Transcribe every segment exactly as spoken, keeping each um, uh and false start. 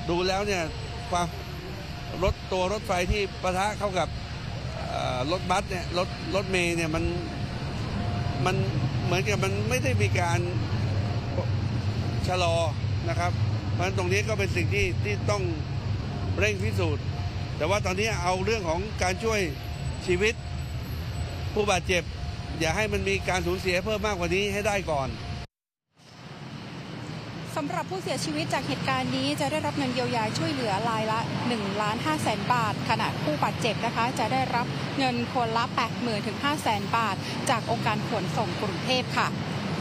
ดูแล้วเนี่ยความรถตัวรถไฟที่ปะทะเข้ากับรถบัสเนี่ยรถรถเมล์เนี่ยมันมันเหมือนกับมันไม่ได้มีการชะลอนะครับเพราะฉะนั้นตรงนี้ก็เป็นสิ่งที่ที่ต้องเร่งพิสูจน์แต่ว่าตอนนี้เอาเรื่องของการช่วยชีวิตผู้บาดเจ็บอย่าให้มันมีการสูญเสียเพิ่มมากกว่านี้ให้ได้ก่อนสำหรับผู้เสียชีวิตจากเหตุการณ์นี้จะได้รับเงินเยียวยาช่วยเหลือรายละหนึ่งล้านห้าแสนบาทขณะผู้บาดเจ็บนะคะจะได้รับเงินคนละ แปดหมื่น ถึง ห้าแสนบาทจากองค์การขนส่งกรุงเทพค่ะ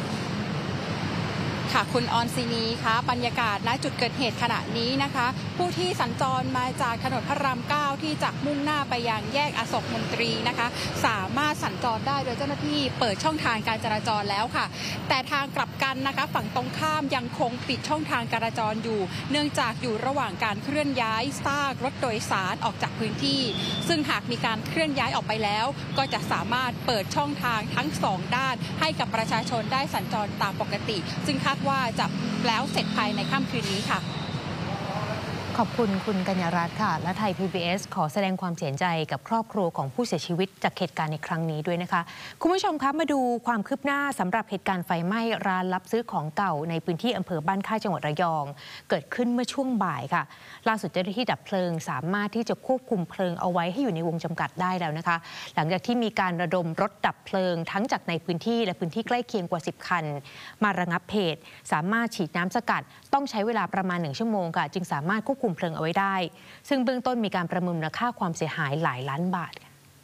ค่ะคุณออนซีนีคะบรรยากาศณจุดเกิดเหตุขณะนี้นะคะผู้ที่สัญจรมาจากถนนพระรามเก้าที่จะมุ่งหน้าไปยังแยกอโศกมนตรีนะคะสามารถสัญจรได้โดยเจ้าหน้าที่เปิดช่องทางการจราจรแล้วค่ะแต่ทางกลับกันนะคะฝั่งตรงข้ามยังคงปิดช่องทางการจราจรอยู่เนื่องจากอยู่ระหว่างการเคลื่อนย้ายซากรถโดยสารออกจากพื้นที่ซึ่งหากมีการเคลื่อนย้ายออกไปแล้วก็จะสามารถเปิดช่องทางทั้งสองด้านให้กับประชาชนได้สัญจรตามปกติซึ่งคาดว่าจะแล้วเสร็จภายในค่ำคืนนี้ค่ะขอบคุณคุณกัญญารัตน์ค่ะและไทย พี บี เอส ขอแสดงความเสียใจกับครอบครัวของผู้เสียชีวิตจากเหตุการณ์ในครั้งนี้ด้วยนะคะคุณผู้ชมคะมาดูความคืบหน้าสำหรับเหตุการณ์ไฟไหม้ร้านรับซื้อของเก่าในพื้นที่อำเภอบ้านค่ายจังหวัดระยองเกิดขึ้นเมื่อช่วงบ่ายค่ะล่าสุดเจ้าหน้าที่ดับเพลิงสามารถที่จะควบคุมเพลิงเอาไว้ให้อยู่ในวงจำกัดได้แล้วนะคะหลังจากที่มีการระดมรถดับเพลิงทั้งจากในพื้นที่และพื้นที่ใกล้เคียงกว่าสิบคันมาระงับเหตุสามารถฉีดน้ำสกัดต้องใช้เวลาประมาณหนึ่งชั่วโมงค่ะจึงสามารถควบคุมเพลิงเอาไว้ได้ซึ่งเบื้องต้นมีการประเมินมูลค่าความเสียหายหลายล้านบาท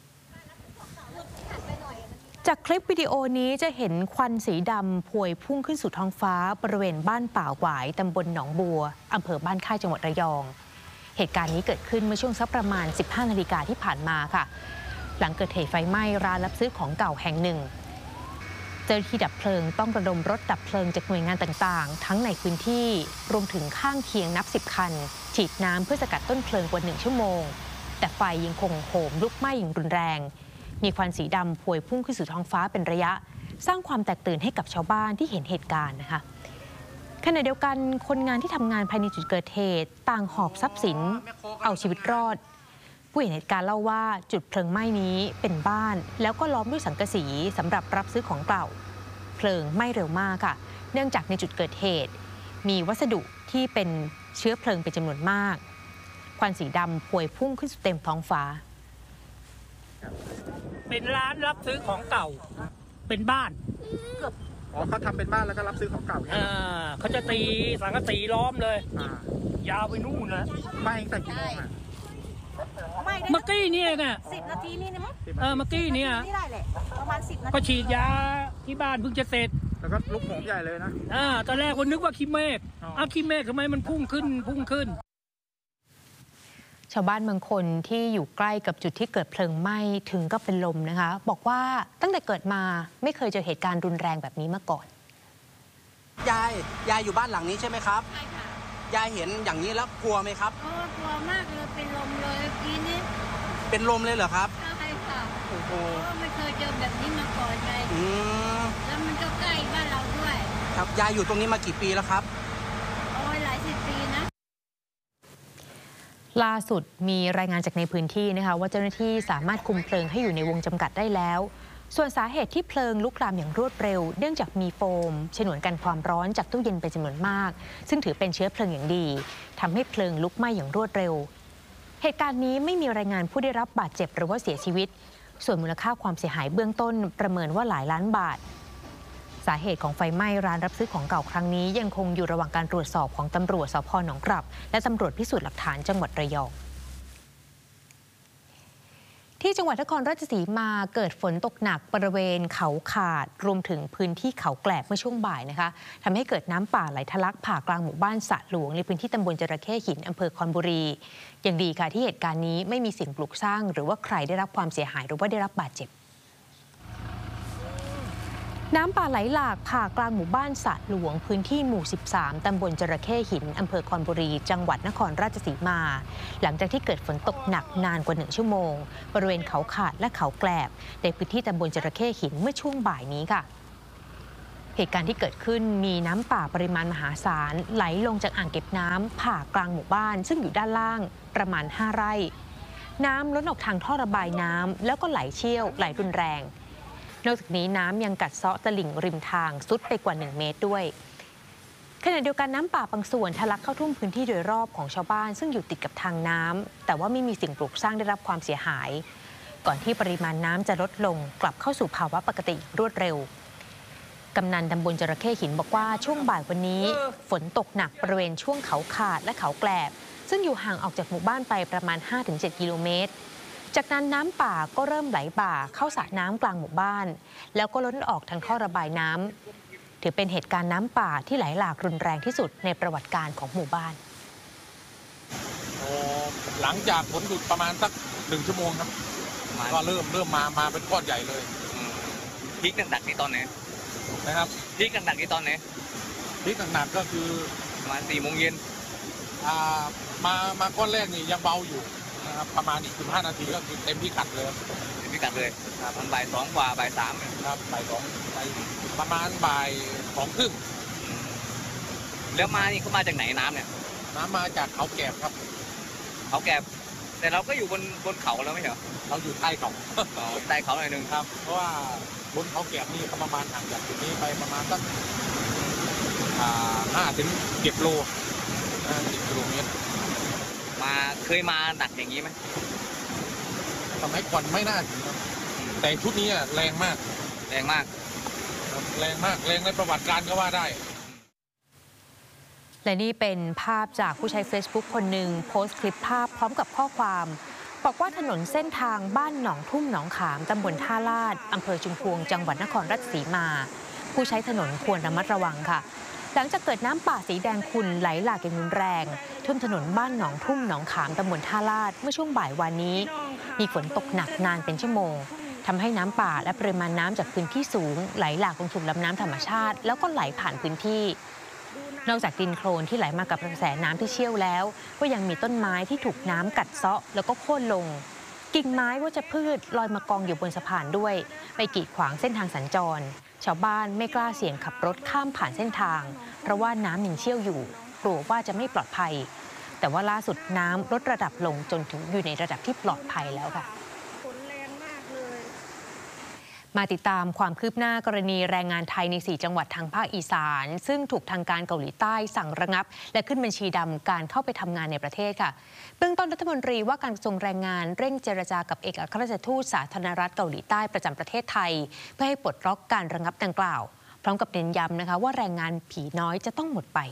จากคลิปวิดีโอนี้จะเห็นควันสีดำพวยพุ่งขึ้นสู่ท้องฟ้าบริเวณบ้านป่าหวายตำบลหนองบัวอำเภอบ้านค่ายจังหวัดระยองเหตุการณ์นี้เกิดขึ้นเมื่อช่วงสักประมาณสิบห้านาฬิกาที่ผ่านมาค่ะหลังเกิดเหตุไฟไหม้ร้านรับซื้อของเก่าแห่งหนึ่งเจ้าหน้าที่ดับเพลิงต้องระดมรถดับเพลิงจากหน่วยงานต่างๆทั้งในพื้นที่รวมถึงข้างเคียงนับสิบคันฉีดน้ำเพื่อสกัดต้นเพลิงกว่าหนึ่งชั่วโมงแต่ไฟยังคงโหมลุกไหม้อย่างรุนแรงมีควันสีดำพวยพุ่งขึ้นสู่ท้องฟ้าเป็นระยะสร้างความแตกตื่นให้กับชาวบ้านที่เห็นเหตุการณ์นะคะขณะเดียวกันคนงานที่ทำงานภายในจุดเกิดเหตุต่างหอบทรัพย์สินเอาชีวิตรอดผู้เห็นเหตุการณ์เล่าว่าจุดเพลิงไหม้นี้เป็นบ้านแล้วก็ล้อมด้วยสังกะสีสำหรับรับซื้อของเก่าเพลิงไหม้เร็วมากค่ะเนื่องจากในจุดเกิดเหตุมีวัสดุที่เป็นเชื้อเพลิงเป็นจำนวนมากควันสีดำพวยพุ่งขึ้นสู่เต็มท้องฟ้าเป็นร้านรับซื้อของเก่าเป็นบ้านอ๋อเขาทำเป็นบ้านแล้วก็รับซื้อของเก่าเนี่ยอ่าเขาจะตีสังกะสีล้อมเลยยาวไปนู่นนะไม่ตั้งแต่กี่โมงอ่ะเมื่อกี้นี่ไงสิบนาทีนี่นะมั้งเออเมื่อกี้นี่อ่ะได้แหละประมาณสิบนาทีก็ฉีดยาที่บ้านเพิ่งจะเสร็จแล้วก็ลุกโหมใหญ่เลยนะอ่าตอนแรกคนนึกว่าขี้เมฆอ้าวขี้เมฆทำไมมันพุ่งขึ้นพุ่งขึ้นชาวบ้านบางคนที่อยู่ใกล้กับจุดที่เกิดเพลิงไหม้ถึงก็เป็นลมนะคะบอกว่าตั้งแต่เกิดมาไม่เคยเจอเหตุการณ์รุนแรงแบบนี้มาก่อนยายยายอยู่บ้านหลังนี้ใช่ไหมครับใช่ค่ะยายเห็นอย่างนี้แล้วกลัวไหมครับโอ้กลัวมากเลยเป็นลมเลยทีนี้เป็นลมเลยเหรอครับใช่ค่ะโอ้โหไม่เคยเจอแบบนี้มาก่อนเลยอืมแล้วมันก็ใกล้บ้านเราด้วยครับยายอยู่ตรงนี้มากี่ปีแล้วครับโอ้ยหลายสิบปีนะล่าสุดมีรายงานจากในพื้นที่นะคะว่าเจ้าหน้าที่สามารถคุมเพลิงให้อยู่ในวงจำกัดได้แล้วส่วนสาเหตุที่เพลิงลุกลามอย่างรวดเร็วเนื่องจากมีโฟมฉนวนกันความร้อนจากตู้เย็นเป็นจำนวนมากซึ่งถือเป็นเชื้อเพลิงอย่างดีทำให้เพลิงลุกไหม้อย่างรวดเร็วเหตุการณ์นี้ไม่มีรายงานผู้ได้รับบาดเจ็บหรือว่าเสียชีวิตส่วนมูลค่าความเสียหายเบื้องต้นประเมินว่าหลายล้านบาทสาเหตุของไฟไหม้ร้านรับซื้อของเก่าครั้งนี้ยังคงอยู่ระหว่างการตรวจสอบของตำรวจสภ.หนองกลับและตำรวจพิสูจน์หลักฐานจังหวัดระยองที่จังหวัดนครราชสีมาเกิดฝนตกหนักบริเวณเขาขาดรวมถึงพื้นที่เขาแกลบเมื่อช่วงบ่ายนะคะทำให้เกิดน้ำป่าไหลทะลักผ่ากลางหมู่บ้านสระหลวงในพื้นที่ตำบลจระเข้หินอำเภอคอนบุรีอย่างดีค่ะที่เหตุการณ์นี้ไม่มีสิ่งปลูกสร้างหรือว่าใครได้รับความเสียหายหรือว่าได้รับบาดเจ็บน้ำป่าไหลหลากผ่ากลางหมู่บ้านสระหลวงพื้นที่หมู่สิบสามตำบลจระเข้หินอำเภอคอนบุรีจังหวัดนครราชสีมาหลังจากที่เกิดฝนตกหนักนานกว่าหนึ่งชั่วโมงบริเวณเขาขาดและเขาแกลบในพื้นที่ตำบลจระเข้หินเมื่อช่วงบ่ายนี้ค่ะเหตุการณ์ที่เกิดขึ้นมีน้ำป่าปริมาณมหาศาลไหลลงจากอ่างเก็บน้ำผ่ากลางหมู่บ้านซึ่งอยู่ด้านล่างประมาณห้าไร่น้ำล้นออกทางท่อระบายน้ำแล้วก็ไหลเชี่ยวไหลรุนแรงนอกจากนี้น้ำยังกัดเซาะตลิ่งริมทางซุดไปกว่าหนึ่งเมตรด้วยขณะเดียวกันน้ำป่าบางส่วนทะลักเข้าท่วมพื้นที่โดยรอบของชาวบ้านซึ่งอยู่ติดกับทางน้ำแต่ว่าไม่มีสิ่งปลูกสร้างได้รับความเสียหายก่อนที่ปริมาณน้ำจะลดลงกลับเข้าสู่ภาวะปกติรวดเร็วกำนันตำบลจระเข้หินบอกว่าช่วงบ่ายวันนี้ฝนตกหนักบริเวณช่วงเขาขาดและเขาแกลบซึ่งอยู่ห่างออกจากหมู่บ้านไปประมาณ ห้าถึงเจ็ด กิโลเมตรจากนั้นน้ำป่าก็เริ่มไหลบ่าเข้าสระน้ำกลางหมู่บ้านแล้วก็ล้นออกทางท่อระบายน้ำถือเป็นเหตุการณ์น้ำป่าที่ไหลหลากรุนแรงที่สุดในประวัติการของหมู่บ้านหลังจากฝนหยุดประมาณสักหนึ่งชั่วโมงครับก็เริ่มเริ่มมามาเป็นก้อนใหญ่เลยพีคหนักๆนี่ตอนไหนนะครับพีคหนักๆนี่ตอนไหนพีคหนักๆก็คือประมาณสี่โมงเย็นอ่ามามาก้อนแรกนี่ยังเบาอยู่นะครับประมาณอีกสิบห้านาทีก็คือเต็มพิกัดเลยเต็มพิกัดเลยครับมันบ่ายสองกว่าบ่ายสามครับบ่ายสองไปประมาณบ่ายสองครึ่งแล้วมานี่เขามาจากไหนน้ำเนี่ยน้ำมาจากเขาแกบครับเขาแกบแต่เราก็อยู่บนบนเขาแล้วไม่ใช่เหรอเราอยู่ใต้เขาใต้เขาหน่อยนึงครับเพราะว่าบนเขาแกบนี่ประมาณห่างจากจุดนี้ไปประมาณสักห้าถึงเจ็ดโลห้าสิบกิโลเมตรมาเคยมาหนักอย่างนี้ไหมสมัยก่อนไม่น่าถึงครับแต่ชุดนี้แรงมากแรงมากแรงมากแรงในประวัติการก็ว่าได้และนี่เป็นภาพจากผู้ใช้ Facebook คนหนึ่งโพสต์คลิปภาพพร้อมกับข้อความบอกว่าถนนเส้นทางบ้านหนองทุ่มหนองขามตำบลท่าลาดอำเภอชุมพวงจังหวัดนครราชสีมาผู้ใช้ถนนควรระมัดระวังค่ะหลังจากเกิดน้ำป่าสีแดงขุ่นไหลหลากอย่างรุนแรงท่วมถนนบ้านหนองทุ่มหนองขามตำบลท่าลาดเมื่อช่วงบ่ายวันนี้มีฝนตกหนักนานเป็นชั่วโมงทำให้น้ำป่าและปริมาณน้ำจากพื้นที่สูงไหลหลากลงสู่ลำน้ำธรรมชาติแล้วก็ไหลผ่านพื้นที่นอกจากดินโคลนที่ไหลมากับกระแสน้ำที่เชี่ยวแล้วก็ยังมีต้นไม้ที่ถูกน้ำกัดเซาะแล้วก็โค่นลงกิ่งไม้วัชพืชลอยมากองอยู่บนสะพานด้วยไปกีดขวางเส้นทางสัญจรชาวบ้านไม่กล้าเสี่ยงขับรถข้ามผ่านเส้นทางเพราะว่าน้ำยังเชี่ยวอยู่กลัวว่าจะไม่ปลอดภัยแต่ว่าล่าสุดน้ำลดระดับลงจนถึงอยู่ในระดับที่ปลอดภัยแล้วค่ะมาติดตามความคืบหน้ากรณีแรงงานไทยในสี่จังหวัดทางภาคอีสานซึ่งถูกทางการเกาหลีใต้สั่งระงับและขึ้นบัญชีดำการเข้าไปทำงานในประเทศค่ะเบื้องต้นรัฐมนตรีว่าการกระทรวงแรงงานเร่งเจรจากับเอกอัครราชทูตสาธารณรัฐเกาหลีใต้ประจำประเทศไทยเพื่อให้ปลดล็อกการระงับดังกล่าวพร้อมกับเน้นย้ำนะคะว่าแรงงานผีน้อยจะต้องหมดไป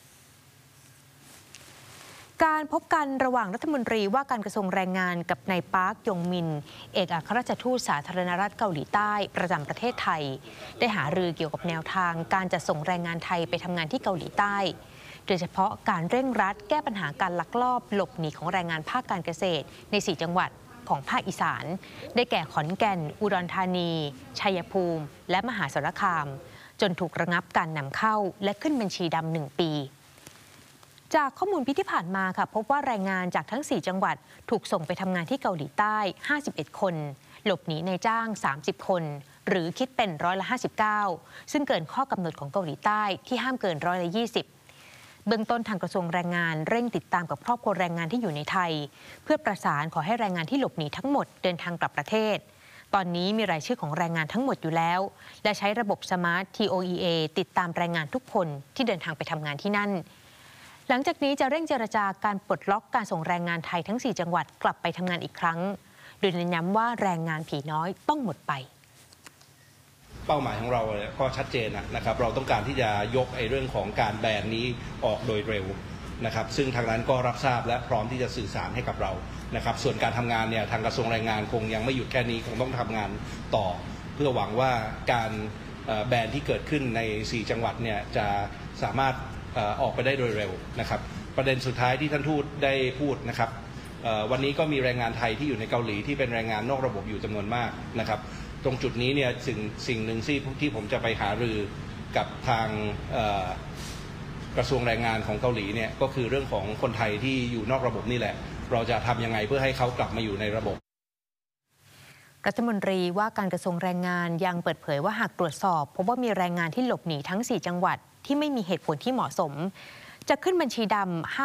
การพบกันระหว่างรัฐมนตรีว่าการกระทรวงแรงงานกับนายปาร์คยงมินเอกอัครราชทูตสาธารณรัฐเกาหลีใต้ประจำประเทศไทยได้หารือเกี่ยวกับแนวทางการจัดส่งแรงงานไทยไปทำงานที่เกาหลีใต้โดยเฉพาะการเร่งรัดแก้ปัญหาการลักลอบหลบหนีของแรงงานภาคการเกษตรในสี่จังหวัดของภาคอีสานได้แก่ขอนแก่นอุดรธานีชัยภูมิและมหาสารคามจนถูกระงับการนำเข้าและขึ้นบัญชีดำหนึ่งปีจากข้อมูลที่ผ่านมาค่ะพบว่าแรงงานจากทั้งสี่จังหวัดถูกส่งไปทำงานที่เกาหลีใต้ห้าสิบเอ็ดคนหลบหนีนายจ้างสามสิบคนหรือคิดเป็นร้อยละห้าสิบเก้าซึ่งเกินข้อกำหนดของเกาหลีใต้ที่ห้ามเกินร้อยละยี่สิบเบื้องต้นทางกระทรวงแรงงานเร่งติดตามกับครอบครัวแรงงานที่อยู่ในไทยเพื่อประสานขอให้แรงงานที่หลบหนีทั้งหมดเดินทางกลับประเทศตอนนี้มีรายชื่อของแรงงานทั้งหมดอยู่แล้วและใช้ระบบ Smart ที โอ อี เอ ติดตามแรงงานทุกคนที่เดินทางไปทำงานที่นั่นหลังจากนี้จะเร่งเจรจาการปลดล็อกการส่งแรงงานไทยทั้งสี่จังหวัดกลับไปทำงานอีกครั้งโดยเน้นย้ำว่าแรงงานผีน้อยต้องหมดไปเป้าหมายของเราก็ชัดเจนนะครับเราต้องการที่จะยกไอ้เรื่องของการแบนนี้ออกโดยเร็วนะครับซึ่งทางนั้นก็รับทราบและพร้อมที่จะสื่อสารให้กับเรานะครับส่วนการทำงานเนี่ยทางกระทรวงแรงงานคงยังไม่หยุดแค่นี้คงต้องทำงานต่อเพื่อหวังว่าการแบนที่เกิดขึ้นในสี่จังหวัดเนี่ยจะสามารถออกไปได้โดยเร็วนะครับประเด็นสุดท้ายที่ท่านทูตได้พูดนะครับวันนี้ก็มีแรงงานไทยที่อยู่ในเกาหลีที่เป็นแรงงานนอกระบบอยู่จำนวนมากนะครับตรงจุดนี้เนี่ยสิ่งสิ่งหนึ่งที่ที่ผมจะไปหารือกับทางกระทรวงแรงงานของเกาหลีเนี่ยก็คือเรื่องของคนไทยที่อยู่นอกระบบนี่แหละเราจะทำยังไงเพื่อให้เขากลับมาอยู่ในระบบรัฐมนตรีว่าการกระทรวงแรงงานยังเปิดเผยว่าหากตรวจสอบพบว่ามีแรงงานที่หลบหนีทั้งสี่จังหวัดที่ไม่มีเหตุผลที่เหมาะสมจะขึ้นบัญชีดำ